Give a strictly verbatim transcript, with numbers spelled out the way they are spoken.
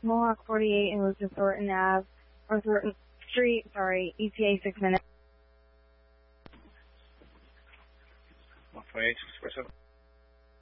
Mohawk forty-eight and Lucas Thornton Ave, or Thornton Street, sorry, E T A six minutes. one forty-eight, six forty-seven.